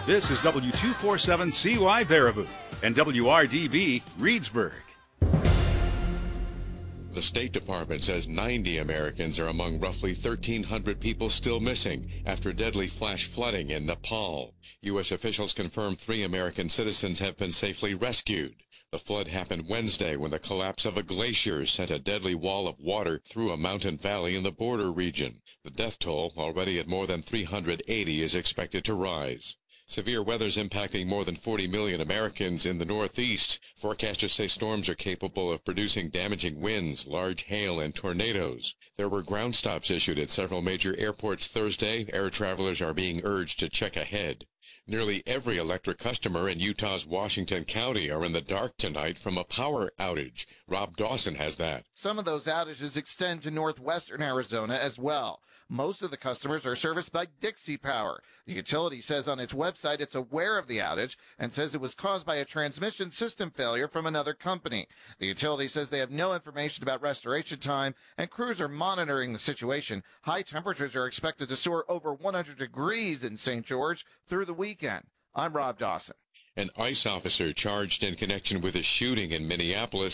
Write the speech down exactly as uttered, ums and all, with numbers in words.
This is W two forty-seven C Y Baraboo and W R D B Reedsburg. The State Department says ninety Americans are among roughly thirteen hundred people still missing after deadly flash flooding in Nepal. U S officials confirm three American citizens have been safely rescued. The flood happened Wednesday when the collapse of a glacier sent a deadly wall of water through a mountain valley in the border region. The death toll, already at more than three hundred eighty, is expected to rise. Severe weather's impacting more than forty million Americans in the Northeast. Forecasters say storms are capable of producing damaging winds, large hail, and tornadoes. There were ground stops issued at several major airports Thursday. Air travelers are being urged to check ahead. Nearly every electric customer in Utah's Washington County are in the dark tonight from a power outage. Rob Dawson has that. Some of those outages extend to northwestern Arizona as well. Most of the customers are serviced by Dixie Power. The utility says on its website it's aware of the outage and says it was caused by a transmission system failure from another company. The utility says they have no information about restoration time, and crews are monitoring the situation. High temperatures are expected to soar over one hundred degrees in Saint George through the weekend. I'm Rob Dawson. An ICE officer charged in connection with a shooting in Minneapolis